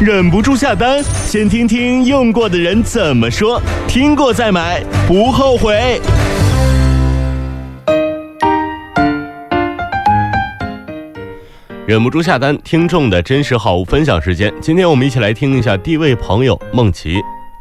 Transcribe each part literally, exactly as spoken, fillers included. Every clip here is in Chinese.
忍不住下单，先听听用过的人怎么说，听过再买，不后悔。忍不住下单，听众的真实好物分享时间，今天我们一起来听一下第一位朋友梦琪。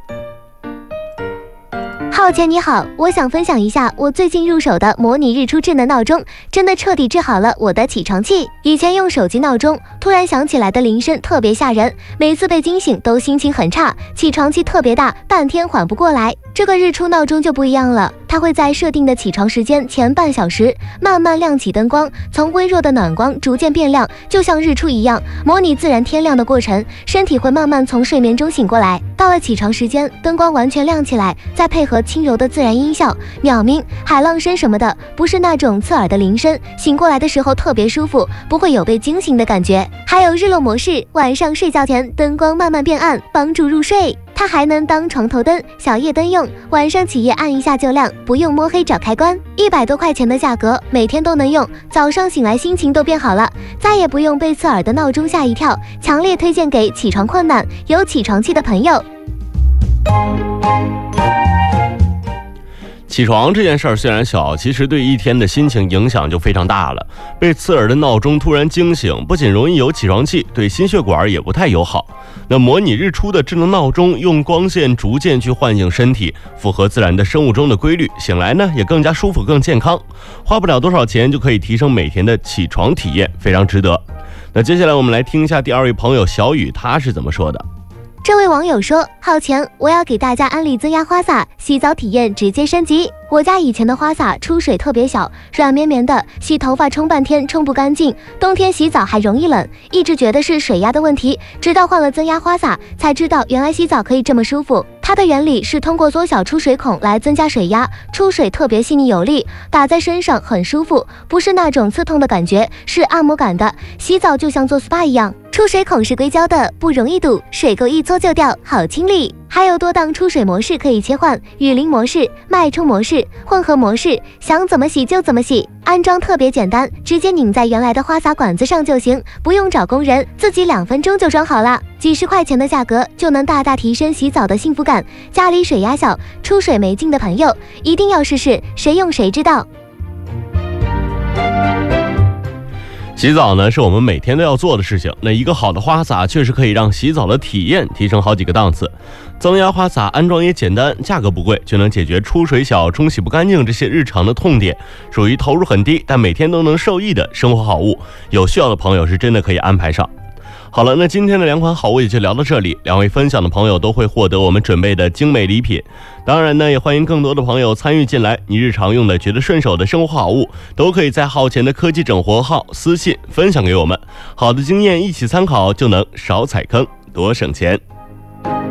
浩杰你好，我想分享一下我最近入手的模拟日出智能闹钟，真的彻底治好了我的起床气。以前用手机闹钟，突然响起来的铃声特别吓人，每次被惊醒都心情很差，起床气特别大，半天缓不过来。这个日出闹钟就不一样了，它会在设定的起床时间前半小时慢慢亮起灯光，从微弱的暖光逐渐变亮，就像日出一样，模拟自然天亮的过程，身体会慢慢从睡眠中醒过来。到了起床时间，灯光完全亮起来，再配合轻柔的自然音效，鸟鸣、海浪声什么的，不是那种刺耳的铃声，醒过来的时候特别舒服，不会有被惊醒的感觉。还有日落模式，晚上睡觉前灯光慢慢变暗，帮助入睡。它还能当床头灯、小夜灯用，晚上起夜按一下就亮，不用摸黑找开关。一百多块钱的价格，每天都能用，早上醒来心情都变好了，再也不用被刺耳的闹钟吓一跳，强烈推荐给起床困难、有起床气的朋友。 起床这件事儿虽然小，其实对一天的心情影响就非常大了。被刺耳的闹钟突然惊醒，不仅容易有起床气，对心血管也不太友好。那模拟日出的智能闹钟，用光线逐渐去唤醒身体，符合自然的生物钟的规律，醒来呢也更加舒服、更健康。花不了多少钱就可以提升每天的起床体验，非常值得。那接下来我们来听一下第二位朋友小雨他是怎么说的。 这位网友说，浩前，我要给大家安利增压花洒，洗澡体验直接升级。我家以前的花洒出水特别小，软绵绵的，洗头发冲半天冲不干净，冬天洗澡还容易冷，一直觉得是水压的问题，直到换了增压花洒才知道原来洗澡可以这么舒服。它的原理是通过缩小出水孔来增加水压，出水特别细腻有力，打在身上很舒服，不是那种刺痛的感觉，是按摩感的，洗澡就像做 S P A 一样。出水孔是硅胶的，不容易堵，水垢一搓就掉，好清理。还有多档出水模式可以切换，雨淋模式、脉冲模式、混合模式，想怎么洗就怎么洗。安装特别简单，直接拧在原来的花洒管子上就行，不用找工人，自己两分钟就装好了。几十块钱的价格就能大大提升洗澡的幸福感。家里水压小、出水没劲的朋友一定要试试，谁用谁知道。 洗澡呢是我们每天都要做的事情，那一个好的花洒确实可以让洗澡的体验提升好几个档次。增压花洒安装也简单，价格不贵，就能解决出水小、冲洗不干净这些日常的痛点，属于投入很低但每天都能受益的生活好物。有需要的朋友是真的可以安排上。好了，那今天的两款好物也就聊到这里，两位分享的朋友都会获得我们准备的精美礼品。当然呢，也欢迎更多的朋友参与进来，你日常用的觉得顺手的生活好物都可以在浩前的科技整活号私信分享给我们，好的经验一起参考，就能少踩坑多省钱。